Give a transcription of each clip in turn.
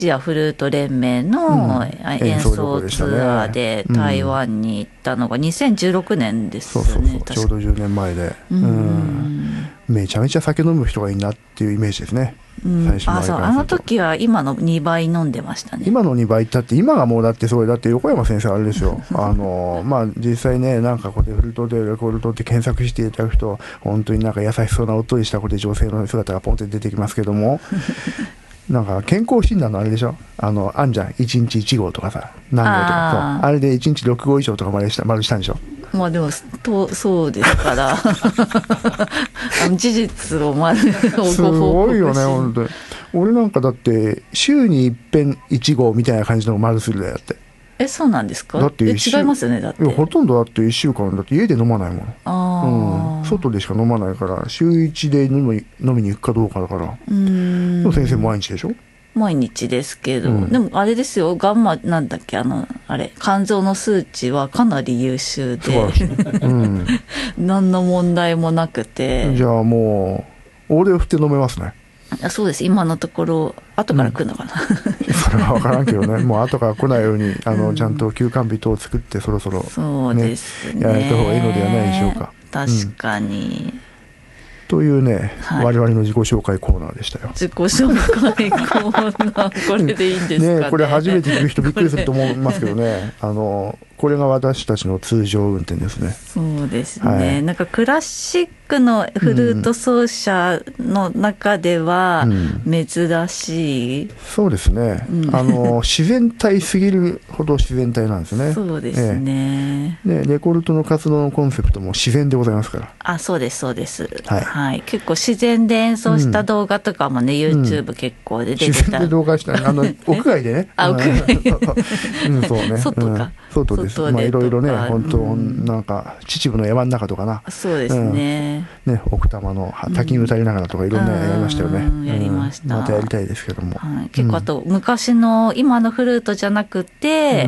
アジアフルート連盟の演奏ツアーで台湾に行ったのが2016年ですよね。 ちょうど10年前で、めちゃめちゃ酒飲む人がいいなっていうイメージですね。 あの時は今の2倍飲んでましたね。 今の2倍って今がもうだってすごい、だって横山先生あれですよ実際ね、なんかこうフルートでレコードって検索していただくと本当になんか優しそうなおっとりした子で女性の姿がポンって出てきますけどもなんか健康診断のあれでしょ、あんじゃん、1日1号とかさ、何号とか、あれで1日6号以上とか丸したんでしょ。 まあでもそうですから事実を丸すごいよね本当に。俺なんかだって週に一遍1号みたいな感じの丸するだよって。 そうなんですか。 だって違いますよね。だってほとんどだって1週間だって家で飲まないもん。外でしか飲まないから週1で飲みに行くかどうかだから。先生毎日でしょ。 毎日ですけど、でもあれですよ、ガンマなんだっけ、あれ肝臓の数値はかなり優秀で何の問題もなくて。 じゃあもう俺を振って飲めますね。 そうです、今のところ後から来るのかな、 それは分からんけどね、もう後から来ないようにちゃんと休館日等を作ってそろそろ、 そうですね、 やられた方がいいのではないでしょうか。 確かに、 というね、我々の自己紹介コーナーでしたよ。 自己紹介コーナーこれでいいんですかね。 これ初めて聞く人びっくりすると思いますけどねこれが私たちの通常運転ですね。 そうですね、なんかクラシックのフルート奏者の中では珍しい、 そうですね、自然体すぎるほど自然体なんですね。 そうですね、 レコルトの活動のコンセプトも自然でございますから。 そうですそうです、結構自然で演奏した動画とかもね、YouTube 結構で出てた。 自然で動画した屋外でね屋外そうね、外です。いろいろね、本当なんか秩父の山の中とかな。 そうですね、 奥多摩の滝に歌いながらとかいろんなやりましたよね。 やりました。 またやりたいですけども、 結構あと昔の今のフルートじゃなくて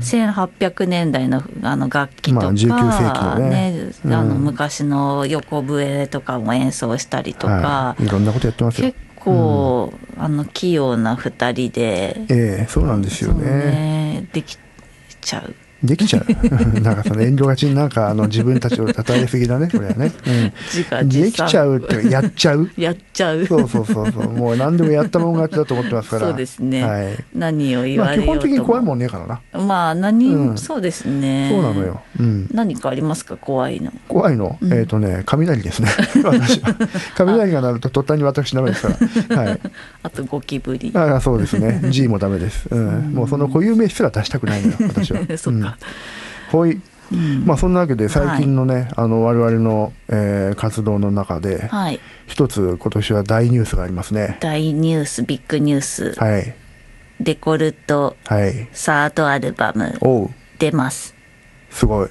1800年代の楽器とか、 19世紀のね、 昔の横笛とかも演奏したりとか、 いろんなことやってますよ。 結構器用な2人で、 そうなんですよね、 できちゃう。 なんかその遠慮がちになんか自分たちを称えすぎだねこれはね、できちゃうってやっちゃうそうもう何でもやったもん勝ちだと思ってますから。 そうですね、何を言われようとも、 基本的に怖いもんねえからな。そうですね、 そうなのよ。 何かありますか、怖いの。 雷ですね私は雷が鳴ると途端に私ダメですから。 あとゴキブリ。 そうですね、G もダメです。もうその固有名詞すら出したくないのよ私は。 そっか。 そんなわけで最近のね、我々の活動の中で一つ今年は大ニュースがありますね。 大ニュース、ビッグニュース。デコルトサードアルバム出ます。 すごい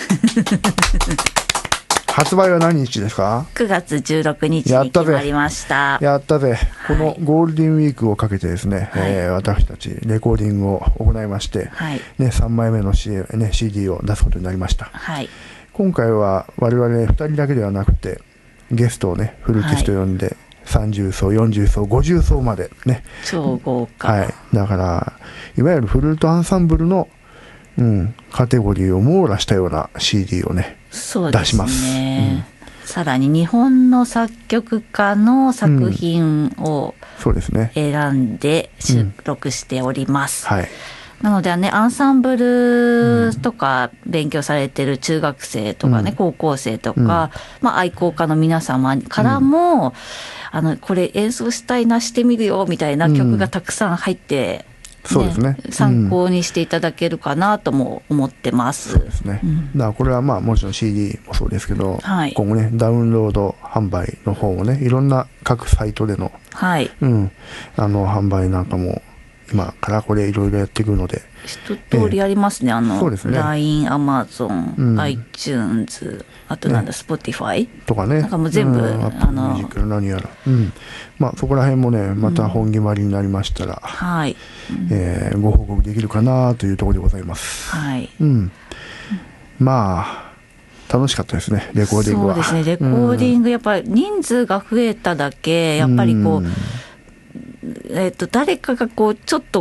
発売は何日ですか ？9月16日に決まりました。 やったぜ。このゴールデンウィークをかけてですね、私たちレコーディングを行いまして、3枚目の CD を出すことになりました。今回は我々2人だけではなくてゲストをね、フルーティスト呼んで、30層40層50層までね、 超豪華。 だからいわゆるフルートアンサンブルのカテゴリーを網羅したような CD をね、出します。 さらに日本の作曲家の作品を選んで収録しております。なのでね、アンサンブルとか勉強されてる中学生とかね、高校生とか、愛好家の皆様からも、これ演奏したいな、してみるよみたいな曲がたくさん入って、参考にしていただけるかなとも思ってます。 そうですね。だからこれはもちろん CD もそうですけど、今後ね、ダウンロード販売の方もね、いろんな各サイトでの、販売なんかも今からこれいろいろやっていくので、 一通りありますね。LINE、Amazon、iTunes、あとSpotify とかね、 なんかもう全部何やら、そこら辺もね、また本決まりになりましたら、ご報告できるかなというところでございます。楽しかったですね、レコーディングは。 そうですね、レコーディングやっぱり人数が増えただけ、やっぱりこう誰かがこうちょっと